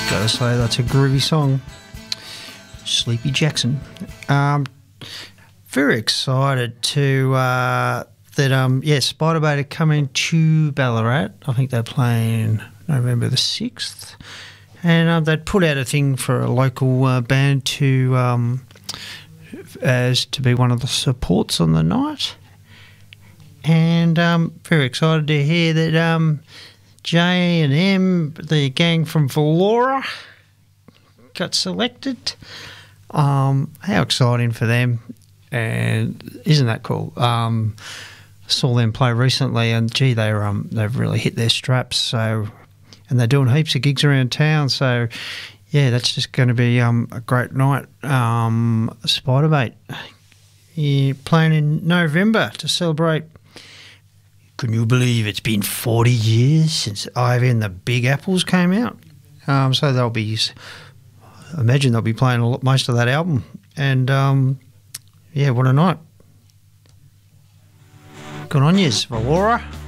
Gotta say, that's a groovy song. Sleepy Jackson. Very excited to Spiderbait are coming to Ballarat. I think they're playing November the 6th. And they'd put out a thing for a local band to be one of the supports on the night. And very excited to hear that J&M, the gang from Valora, got selected. How exciting for them. And isn't that cool? Saw them play recently, and gee, they've really hit their straps. So, and they're doing heaps of gigs around town. So, yeah, that's just going to be a great night. Spiderbait, playing in November to celebrate. Can you believe it's been 40 years since Ivy and the Big Apples came out? So imagine they'll be playing most of that album. And yeah, what a night. Good on yous, Valora.